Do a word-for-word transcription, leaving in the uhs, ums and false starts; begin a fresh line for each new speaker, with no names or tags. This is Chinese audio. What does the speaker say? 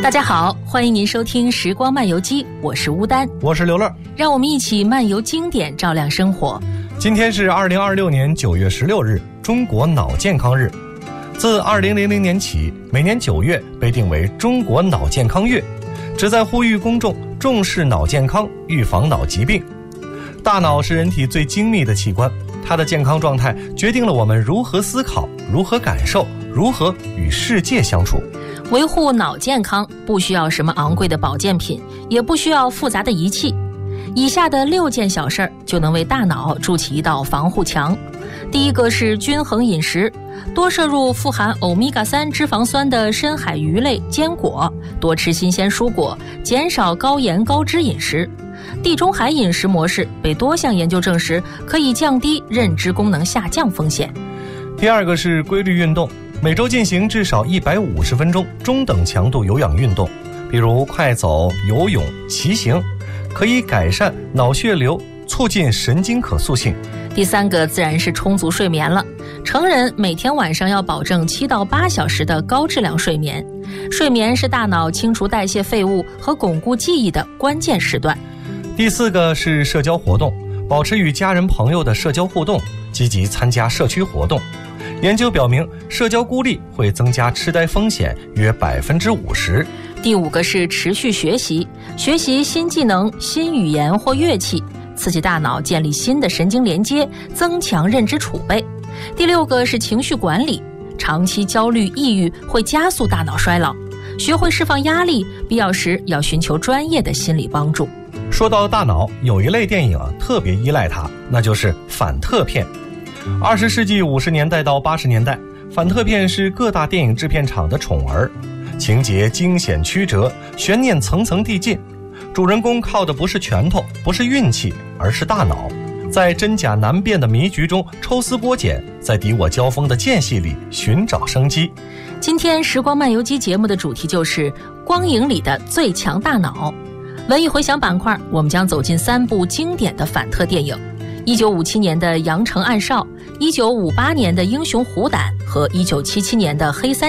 大家好，欢迎您收听时光漫游记，我是乌丹，
我是刘乐，
让我们一起漫游经典，照亮生活。
今天是二零二六年九月十六日，中国脑健康日。自二零零零年起，每年九月被定为中国脑健康月，旨在呼吁公众重视脑健康，预防脑疾病。大脑是人体最精密的器官，它的健康状态决定了我们如何思考，如何感受，如何与世界相处。
维护脑健康不需要什么昂贵的保健品，也不需要复杂的仪器，以下的六件小事儿就能为大脑筑起一道防护墙。第一个是均衡饮食，多摄入富含欧米伽三脂肪酸的深海鱼类、坚果，多吃新鲜蔬果，减少高盐高脂饮食。地中海饮食模式被多项研究证实可以降低认知功能下降风险。
第二个是规律运动，每周进行至少一百五十分钟中等强度有氧运动，比如快走、游泳、骑行，可以改善脑血流，促进神经可塑性。
第三个自然是充足睡眠了，成人每天晚上要保证七到八小时的高质量睡眠。睡眠是大脑清除代谢废物和巩固记忆的关键时段。
第四个是社交活动，保持与家人朋友的社交互动，积极参加社区活动。研究表明，社交孤立会增加痴呆风险约百分之五十。
第五个是持续学习，学习新技能、新语言或乐器，刺激大脑建立新的神经连接，增强认知储备。第六个是情绪管理，长期焦虑、抑郁会加速大脑衰老，学会释放压力，必要时要寻求专业的心理帮助。
说到大脑，有一类电影啊特别依赖它，那就是反特片。二十世纪五十年代到八十年代，反特片是各大电影制片厂的宠儿，情节惊险曲折，悬念层层递进，主人公靠的不是拳头，不是运气，而是大脑，在真假难辨的迷局中抽丝剥茧，在敌我交锋的间隙里寻找生机。
今天时光漫游记节目的主题就是光影里的最强大脑。文艺回响板块，我们将走进三部经典的反特电影：一九五七年的《羊城暗哨》，一九五八年的《英雄虎胆》和一九七七年的《黑三